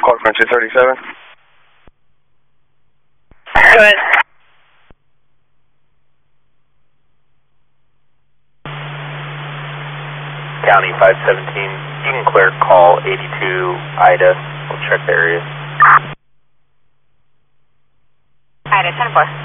Clark 237. Go ahead. County 517, you can clear call 82 Ida. We'll check the area. Ida 10-4.